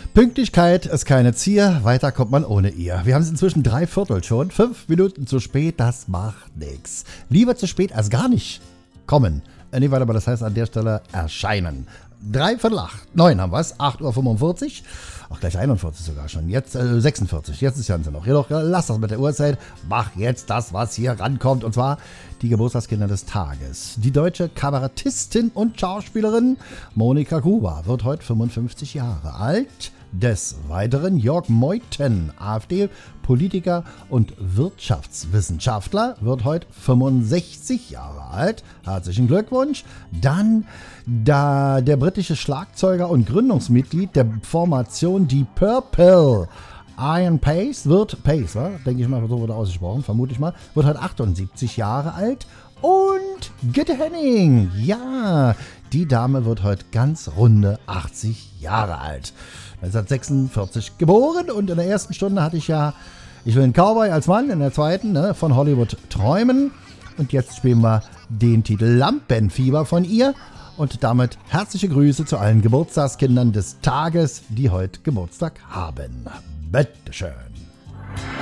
Pünktlichkeit ist keine Zier, weiter kommt man ohne ihr. Wir haben es inzwischen 3/4 schon. 5 Minuten zu spät, das macht nichts. Lieber zu spät als gar nicht kommen. Nee, warte mal, das heißt an der Stelle erscheinen. 7:45, haben wir es, 8:45 Uhr. Ach, gleich 41 sogar schon. Jetzt 46, jetzt ist ja noch. Jedoch lass das mit der Uhrzeit. Mach jetzt das, was hier rankommt. Und zwar die Geburtstagskinder des Tages. Die deutsche Kabarettistin und Schauspielerin Monika Gruber wird heute 55 Jahre alt. Des Weiteren Jörg Meuthen, AfD-Politiker und Wirtschaftswissenschaftler, wird heute 65 Jahre alt. Herzlichen Glückwunsch. Dann der britische Schlagzeuger und Gründungsmitglied der Formation Deep Purple, Ian Pace, denke ich mal, so wurde ausgesprochen, vermute ich mal, wird heute 78 Jahre alt. Und Gitte Henning, ja, die Dame wird heute ganz runde 80 Jahre alt. 1946 geboren und in der ersten Stunde hatte ich ja Ich will einen Cowboy als Mann, in der zweiten von Hollywood träumen. Und jetzt spielen wir den Titel Lampenfieber von ihr. Und damit herzliche Grüße zu allen Geburtstagskindern des Tages, die heute Geburtstag haben. Bitteschön.